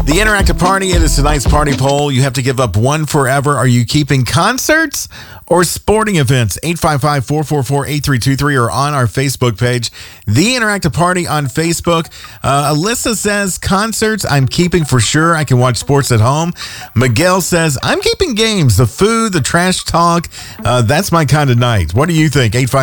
The interactive party, it is tonight's party poll. You have to give up one forever. Are you keeping concerts or sporting events? 855-444-8323 or on our Facebook page. The Interactive Party on Facebook. Alyssa says concerts, I'm keeping for sure. I can watch sports at home. Miguel says, I'm keeping games. The food, the trash talk, that's my kind of night. What do you think? 855